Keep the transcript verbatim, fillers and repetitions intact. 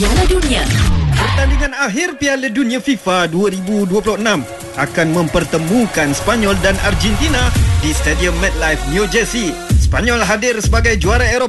Piala Dunia. Pertandingan akhir Piala Dunia FIFA dua ribu dua puluh enam akan mempertemukan Sepanyol dan Argentina di Stadium MetLife, New Jersey. Sepanyol hadir sebagai juara Eropah